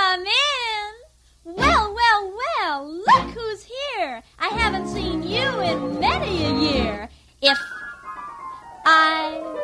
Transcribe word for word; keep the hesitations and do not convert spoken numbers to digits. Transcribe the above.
Come in. Well, well, well, look who's here. I haven't